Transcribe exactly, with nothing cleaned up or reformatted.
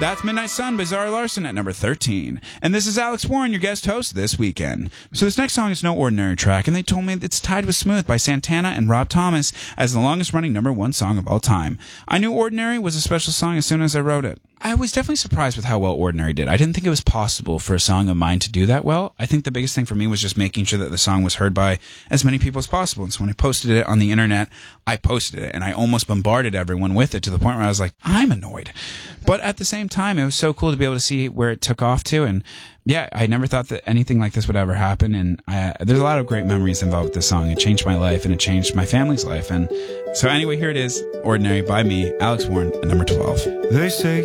That's Midnight Sun by Zara Larsson at number thirteen. And this is Alex Warren, your guest host this weekend. So this next song is no ordinary track, and they told me it's tied with Smooth by Santana and Rob Thomas as the longest running number one song of all time. I knew Ordinary was a special song as soon as I wrote it. I was definitely surprised with how well Ordinary did. I didn't think it was possible for a song of mine to do that well. I think the biggest thing for me was just making sure that the song was heard by as many people as possible. And so when I posted it on the internet, I posted it, and I almost bombarded everyone with it to the point where I was like, I'm annoyed. But at the same time, it was so cool to be able to see where it took off to. And yeah, I never thought that anything like this would ever happen. And I, there's a lot of great memories involved with this song. It changed my life, and it changed my family's life. And so anyway, here it is, Ordinary by me, Alex Warren, at number twelve. They say